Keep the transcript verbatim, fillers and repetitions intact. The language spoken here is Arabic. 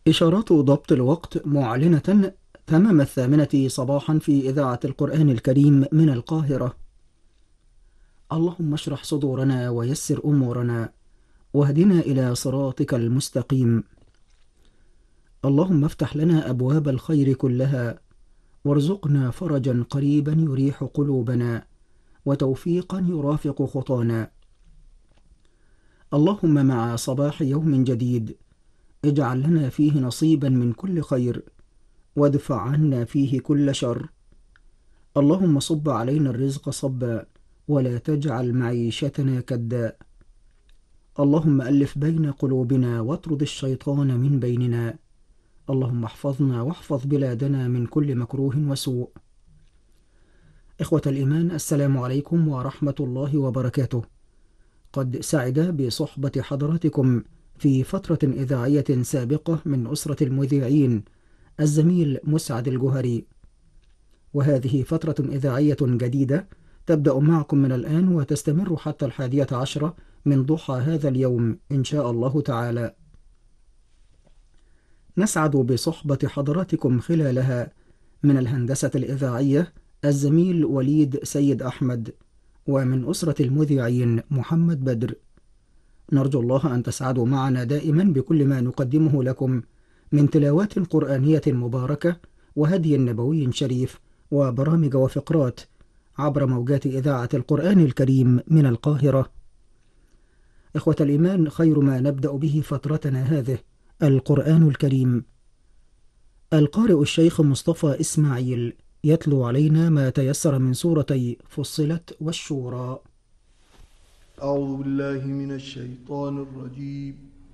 إشارات ضبط الوقت معلنة تمام الثامنة صباحا في إذاعة القرآن الكريم من القاهرة. اللهم اشرح صدورنا ويسر أمورنا واهدنا إلى صراطك المستقيم. اللهم افتح لنا أبواب الخير كلها وارزقنا فرجا قريبا يريح قلوبنا وتوفيقا يرافق خطانا. اللهم مع صباح يوم جديد اجعل لنا فيه نصيبا من كل خير وادفع عنا فيه كل شر. اللهم صب علينا الرزق صبا ولا تجعل معيشتنا كدا. اللهم ألف بين قلوبنا واطرد الشيطان من بيننا. اللهم احفظنا واحفظ بلادنا من كل مكروه وسوء. إخوة الإيمان، السلام عليكم ورحمة الله وبركاته. قد سعد بصحبة حضراتكم في فترة إذاعية سابقة من أسرة المذيعين الزميل مسعد الجهري، وهذه فترة إذاعية جديدة تبدأ معكم من الآن وتستمر حتى الحادية عشرة من ضحى هذا اليوم إن شاء الله تعالى. نسعد بصحبة حضراتكم خلالها من الهندسة الإذاعية الزميل وليد سيد أحمد، ومن أسرة المذيعين محمد بدر. نرجو الله أن تسعدوا معنا دائما بكل ما نقدمه لكم من تلاوات قرآنية مباركة وهدي نبوي شريف وبرامج وفقرات عبر موجات إذاعة القرآن الكريم من القاهرة. إخوة الإيمان، خير ما نبدأ به فترتنا هذه القرآن الكريم. القارئ الشيخ مصطفى إسماعيل يتلو علينا ما تيسر من سورتي فصلت والشورى. أعوذ بالله من الشيطان الرجيم.